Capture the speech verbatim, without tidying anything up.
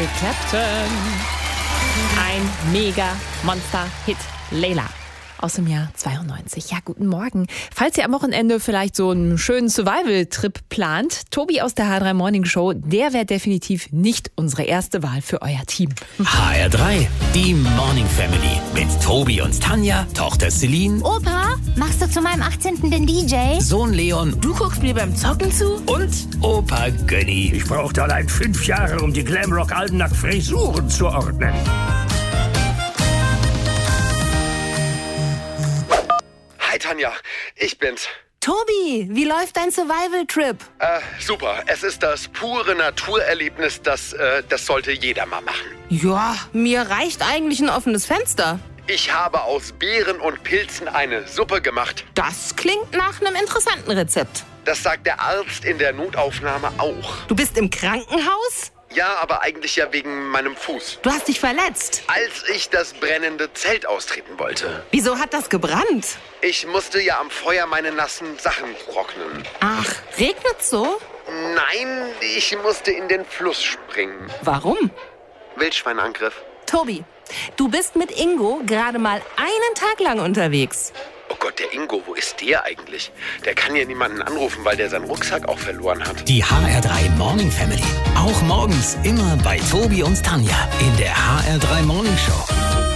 Eric Clapton. Ein Mega-Monster-Hit. Layla. Aus dem Jahr zweiundneunzig. Ja, guten Morgen. Falls ihr am Wochenende vielleicht so einen schönen Survival-Trip plant, Tobi aus der H drei Morning Show, der wäre definitiv nicht unsere erste Wahl für euer Team. H R drei, die Morning Family. Mit Tobi und Tanja, Tochter Celine. Opa, machst du zu meinem achtzehnten den D J? Sohn Leon. Du guckst mir beim Zocken zu? Und Opa Gönni. Ich brauchte allein fünf Jahre, um die Glamrock-Alben nach Frisuren zu ordnen. Hi Tanja, ich bin's. Tobi, wie läuft dein Survival-Trip? Äh, super. Es ist das pure Naturerlebnis, das, äh, das sollte jeder mal machen. Ja, mir reicht eigentlich ein offenes Fenster. Ich habe aus Beeren und Pilzen eine Suppe gemacht. Das klingt nach einem interessanten Rezept. Das sagt der Arzt in der Notaufnahme auch. Du bist im Krankenhaus? Ja, aber eigentlich ja wegen meinem Fuß. Du hast dich verletzt. Als ich das brennende Zelt austreten wollte. Wieso hat das gebrannt? Ich musste ja am Feuer meine nassen Sachen trocknen. Ach, regnet's so? Nein, ich musste in den Fluss springen. Warum? Wildschweinangriff. Tobi, du bist mit Ingo gerade mal einen Tag lang unterwegs. Oh Gott, der Ingo, wo ist der eigentlich? Der kann ja niemanden anrufen, weil der seinen Rucksack auch verloren hat. Die H R drei Morning Family. Auch morgens immer bei Tobi und Tanja in der H R drei Morning Show.